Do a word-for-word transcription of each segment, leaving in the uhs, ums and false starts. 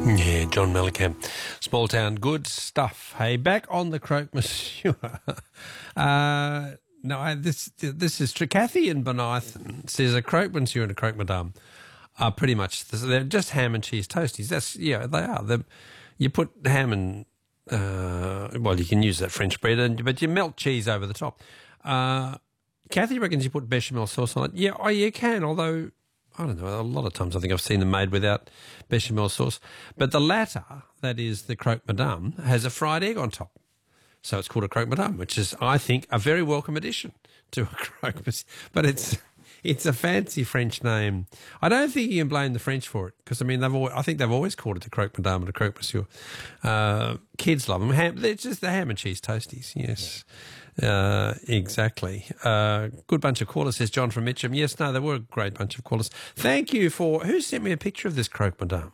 Yeah, John Mellencamp. Small town, good stuff. Hey, back on the Croque Monsieur. uh, no, I, this this is true. Kathy in Bonython says a Croque Monsieur and a Croque Madame are pretty much, they're just ham and cheese toasties. That's, yeah, they are. They're, you put ham and, uh, well, you can use that French bread, and, but you melt cheese over the top. Uh, Kathy reckons you put bechamel sauce on it. Yeah, oh, you can, although, I don't know, a lot of times I think I've seen them made without bechamel sauce. But the latter, that is the Croque Madame, has a fried egg on top. So it's called a Croque Madame, which is, I think, a very welcome addition to a Croque Monsieur. But it's it's a fancy French name. I don't think you can blame the French for it because, I mean, they've always, I think they've always called it the Croque Madame and the Croque Monsieur. Uh, kids love them. Ham, they're just the ham and cheese toasties, yes. Yeah. Uh, exactly. Uh, good bunch of callers, says John from Mitcham. Yes, no, they were a great bunch of callers. Thank you for... Who sent me a picture of this Croque Madame?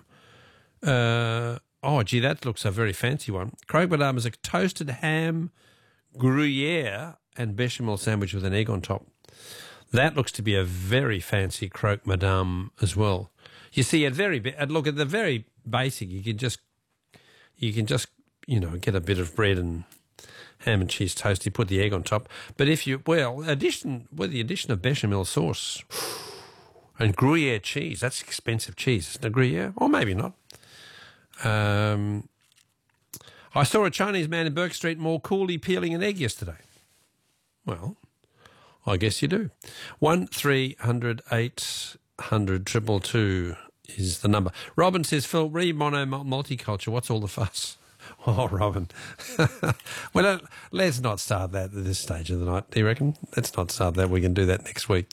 Uh, oh, gee, that looks a very fancy one. Croque Madame is a toasted ham, Gruyere and bechamel sandwich with an egg on top. That looks to be a very fancy Croque Madame as well. You see, at very look at the very basic, you can just you can just you know get a bit of bread and ham and cheese toast. You put the egg on top. But if you well, addition with the addition of bechamel sauce and Gruyere cheese, that's expensive cheese, isn't it? Gruyere, or maybe not. Um, I saw a Chinese man in Burke Street Mall coolly peeling an egg yesterday. Well, I guess you do. One three hundred eight hundred triple two is the number. Robin says, Phil, re-mono multicultural. What's all the fuss? Oh, Robin. Well, let's not start that at this stage of the night. Do you reckon? Let's not start that. We can do that next week.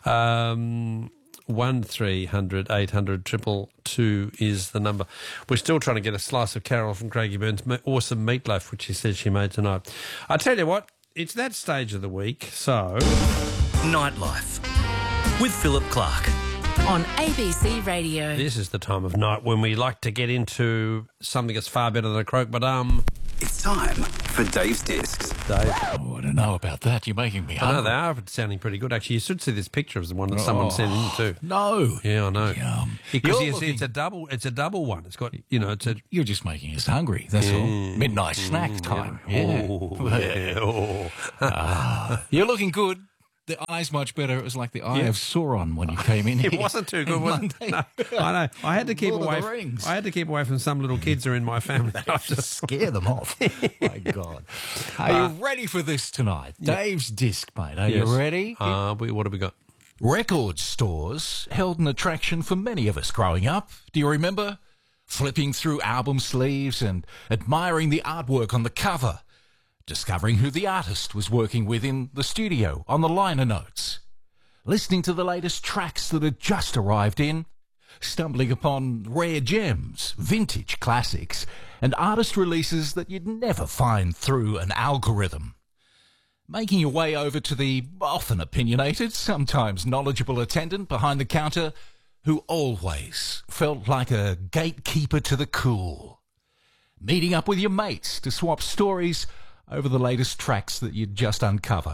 Um, one three hundred eight hundred triple two is the number. We're still trying to get a slice of Carol from Craigie Burns' awesome meatloaf, which she says she made tonight. I tell you what. It's that stage of the week, so... Nightlife with Philip Clark on A B C Radio. This is the time of night when we like to get into something that's far better than a Croque Madame. It's time for Dave's Discs. Dave. Oh, I don't know about that. You're making me hungry. I know, they are sounding pretty good. Actually, you should see this picture of the one that oh, someone sent in too. No. Yeah, I know. Yum. Because You're you looking... see, it's a double. It's a double one. It's got, you know, it's a. You're just making us hungry. That's yeah. all. Midnight snack time. Yeah. Yeah. Oh, yeah. Oh. Ah, you're looking good. The eye's much better. It was like the eye yeah. of Sauron when you came in here. It wasn't too good, was it? No, I know. I had to keep Lord away. Of the Rings. I had to keep away from some little kids who are in my family. I just scare them off. My God. Are uh, you ready for this tonight? Yeah. Dave's Disc, mate. Are yes. you ready? Uh, what have we got? Record stores held an attraction for many of us growing up. Do you remember? Flipping through album sleeves and admiring the artwork on the cover. Discovering who the artist was working with in the studio on the liner notes. Listening to the latest tracks that had just arrived in. Stumbling upon rare gems, vintage classics, and artist releases that you'd never find through an algorithm. Making your way over to the often opinionated, sometimes knowledgeable attendant behind the counter who always felt like a gatekeeper to the cool. Meeting up with your mates to swap stories over the latest tracks that you'd just uncover.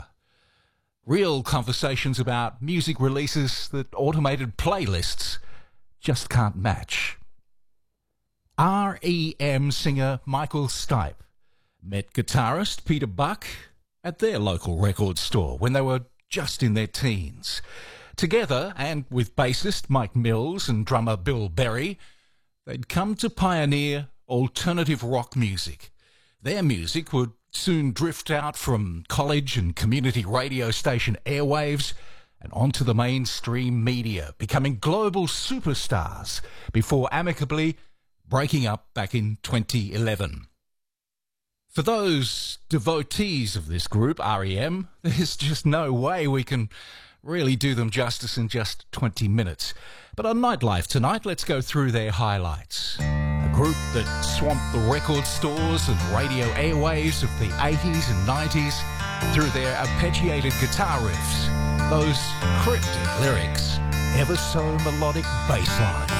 Real conversations about music releases that automated playlists just can't match. R E M singer Michael Stipe met guitarist Peter Buck at their local record store when they were just in their teens. Together, and with bassist Mike Mills and drummer Bill Berry, they'd come to pioneer alternative rock music. Their music would soon drift out from college and community radio station airwaves and onto the mainstream media, becoming global superstars before amicably breaking up back in twenty eleven. For those devotees of this group, R E M, there's just no way we can really do them justice in just twenty minutes. But on Nightlife tonight, let's go through their highlights. A group that swamped the record stores and radio airwaves of the eighties and nineties through their arpeggiated guitar riffs, those cryptic lyrics, ever so melodic bass line.